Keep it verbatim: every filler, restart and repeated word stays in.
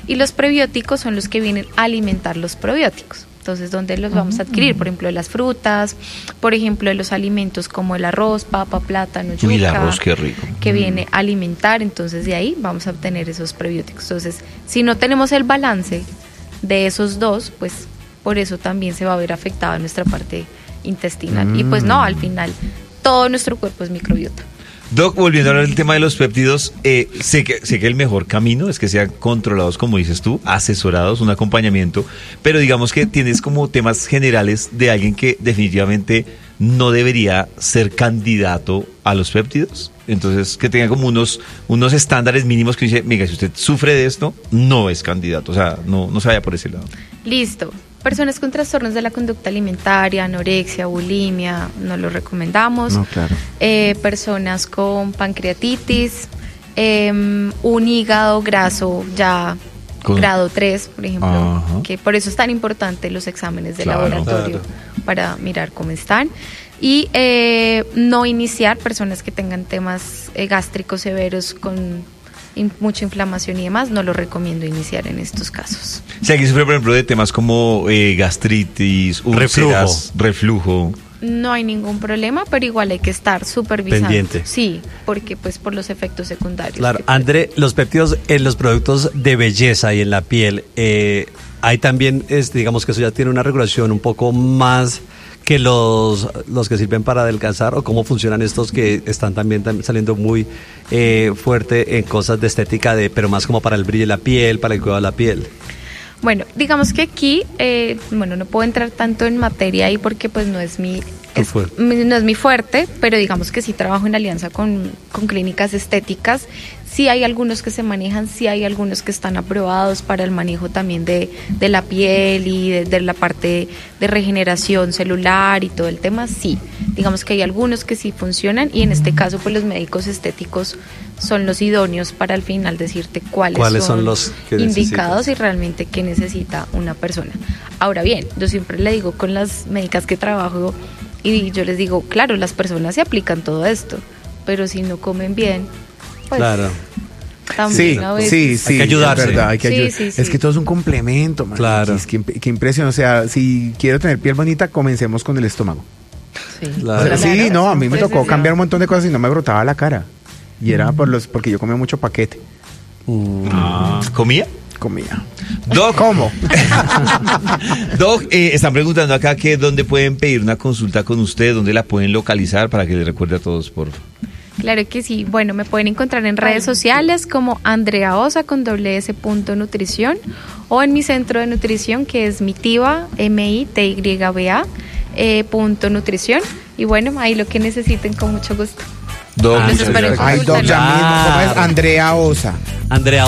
Y los prebióticos son los que vienen a alimentar los probióticos. Entonces, ¿dónde los vamos a adquirir? Por ejemplo, de las frutas, por ejemplo, de los alimentos como el arroz, papa, plátano, yuca. Uy, el arroz, qué rico. Que viene a alimentar, entonces de ahí vamos a obtener esos prebióticos. Entonces, si no tenemos el balance de esos dos, pues por eso también se va a ver afectada nuestra parte intestinal. Mm. Y pues no, al final, todo nuestro cuerpo es microbiota. Doc, volviendo a hablar del tema de los péptidos, eh, sé que sé que el mejor camino es que sean controlados, como dices tú, asesorados, un acompañamiento, pero digamos que tienes como temas generales de alguien que definitivamente no debería ser candidato a los péptidos. Entonces, que tenga como unos, unos estándares mínimos que dice, mira, si usted sufre de esto, no es candidato, o sea, no, no se vaya por ese lado. Listo. Personas con trastornos de la conducta alimentaria, anorexia, bulimia, no lo recomendamos. No, claro. Eh, personas con pancreatitis, eh, un hígado graso ya con grado tres, por ejemplo, ajá, que por eso es tan importante los exámenes de claro, laboratorio claro, para mirar cómo están. Y eh, no iniciar personas que tengan temas eh, gástricos severos con in, mucha inflamación y demás, no lo recomiendo iniciar en estos casos. Si alguien sufre, por ejemplo, de temas como eh, gastritis, úlceras, reflujo. reflujo. No hay ningún problema, pero igual hay que estar supervisando. Pendiente. Sí, porque pues por los efectos secundarios. Claro, André, los péptidos en los productos de belleza y en la piel, eh, hay también, es, digamos que eso ya tiene una regulación un poco más que los, los que sirven para adelgazar, o cómo funcionan estos que están también, también saliendo muy eh, fuerte en cosas de estética, de, pero más como para el brillo de la piel, para el cuidado de la piel. Bueno, digamos que aquí, eh, bueno, no puedo entrar tanto en materia ahí porque pues no es mi, es, no es mi fuerte, pero digamos que sí trabajo en alianza con, con clínicas estéticas. Sí hay algunos que se manejan, sí hay algunos que están aprobados para el manejo también de, de la piel y de, de la parte de regeneración celular y todo el tema, sí. Digamos que hay algunos que sí funcionan y en este caso pues los médicos estéticos son los idóneos para al final decirte cuáles, ¿Cuáles son, son los que indicados necesitas? Y realmente qué necesita una persona. Ahora bien, yo siempre le digo con las médicas que trabajo y yo les digo, claro, las personas se aplican todo esto, pero si no comen bien, pues claro. Sí, sí, sí, hay que ayudarse. Es verdad, hay que sí, ayudar. sí, sí. Es que todo es un complemento, man. Claro. Es que, que impresión, o sea, si quiero tener piel bonita, comencemos con el estómago. Sí, claro. O sea, sí, claro, no, a mí me tocó decir. cambiar un montón de cosas y no me brotaba la cara. Y era por los, porque yo comía mucho paquete. Mm. Ah, ¿comía? Comía. Doc, ¿Cómo? Doc, eh, están preguntando acá que dónde pueden pedir una consulta con usted, dónde la pueden localizar para que les recuerde a todos, por favor. Claro que sí. Bueno, me pueden encontrar en redes sociales como Andrea Osa con doble S punto nutrición o en mi centro de nutrición que es Mitiva, M I T Y B A eh, punto nutrición. Y bueno, ahí lo que necesiten con mucho gusto. Doc, Los muchas espero en gracias. Ay, Doc, ya mismo, ¿cómo es? Andrea Osa. Andrea